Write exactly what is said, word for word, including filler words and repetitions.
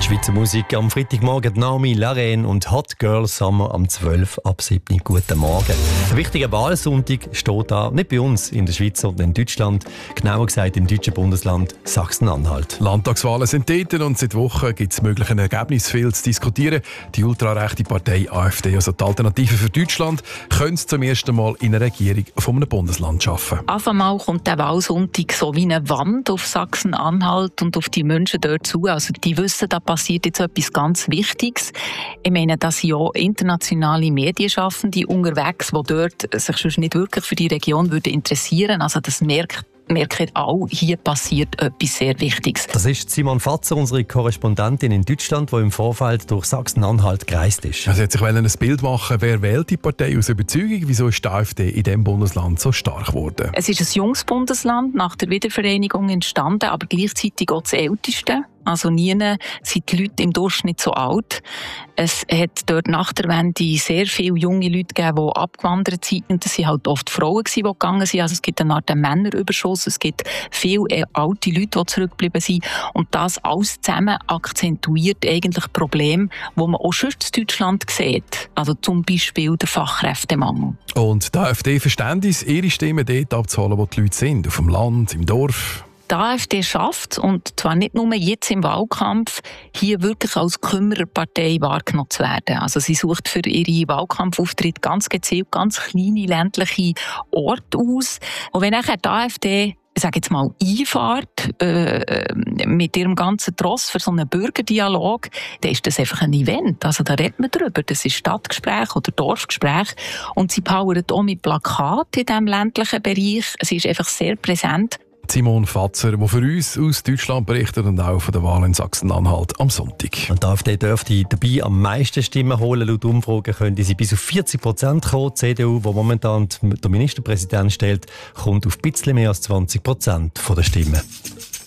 Schweizer Musik am Freitagmorgen, Naomi Larraine und Hot Girl Summer am zwölf ab sieben. Guten Morgen. Ein wichtiger Wahlsonntag steht da, nicht bei uns in der Schweiz, sondern in Deutschland. Genauer gesagt im deutschen Bundesland Sachsen-Anhalt. Landtagswahlen sind dort und seit Wochen gibt es mögliche Ergebnisse viel zu diskutieren. Die ultrarechte Partei AfD, also die Alternative für Deutschland, könnte zum ersten Mal in einer Regierung von einem Bundesland arbeiten. Auf einmal kommt der Wahlsonntag so wie eine Wand auf Sachsen-Anhalt und auf die Menschen dort zu. Also die wissen, da passiert jetzt etwas ganz Wichtiges. Ich meine, dass sind ja internationale Medienschaffende unterwegs, die dort sich sonst nicht wirklich für die Region würden interessieren. Also das merkt merken auch, hier passiert etwas sehr Wichtiges. Das ist Simon Fatzer, unsere Korrespondentin in Deutschland, die im Vorfeld durch Sachsen-Anhalt gereist ist. Sie hat sich ein Bild machen, wer wählt die Partei aus Überzeugung? Wieso ist die AfD in diesem Bundesland so stark geworden? Es ist ein junges Bundesland, nach der Wiedervereinigung entstanden, aber gleichzeitig auch das älteste. Also nie sind die Leute im Durchschnitt so alt. Es hat dort nach der Wende sehr viele junge Leute gegeben, die abgewandert sind. Und das waren halt oft Frauen, die gegangen sind. Also es gibt eine Art Männerüberschuss. Es gibt viele alte Leute, die zurückgeblieben sind. Und das alles zusammen akzentuiert eigentlich Probleme, die man auch schon in Deutschland sieht. Also zum Beispiel der Fachkräftemangel. Und die AfD versteht es, ihre Stimmen dort abzuholen, wo die Leute sind. Auf dem Land, im Dorf. Die AfD schafft, und zwar nicht nur jetzt im Wahlkampf, hier wirklich als Kümmererpartei wahrgenommen zu werden. Also sie sucht für ihre Wahlkampfauftritte ganz gezielt ganz kleine ländliche Orte aus. Und wenn nachher die AfD, ich sage jetzt mal, einfährt, äh, mit ihrem ganzen Tross für so einen Bürgerdialog, dann ist das einfach ein Event. Also da redet man drüber. Das ist Stadtgespräch oder Dorfgespräch. Und sie powert auch mit Plakaten in diesem ländlichen Bereich. Sie ist einfach sehr präsent. Simon Fatzer, der für uns aus Deutschland berichtet und auch von der Wahl in Sachsen-Anhalt am Sonntag. Und die AfD dürfte dabei am meisten Stimmen holen. Laut Umfragen könnte sie bis auf vierzig Prozent kommen. Die C D U, die momentan der Ministerpräsident stellt, kommt auf ein bisschen mehr als zwanzig Prozent der Stimmen.